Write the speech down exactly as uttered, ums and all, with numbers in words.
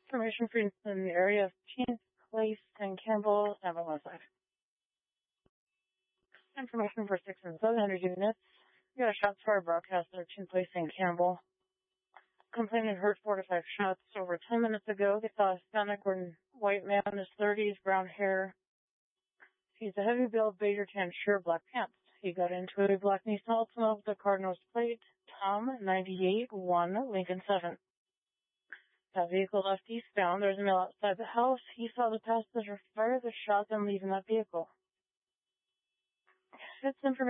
Information for in the area of Fifteenth Place and Campbell, seven one five. Information for six and seven hundred units. We got a shots fired broadcast at Fifteenth Place and Campbell. Complainant heard four to five shots over ten minutes ago. They saw a Hispanic or white man in his thirties, brown hair. He's a heavy build, beige or tan shirt, black pants. He got into a black Nissan Altima with a card-nose plate, Tom ninety-eight one Lincoln seven. That vehicle left eastbound. There's a male outside the house. He saw the passenger fire the shot and leave in that vehicle. It's information.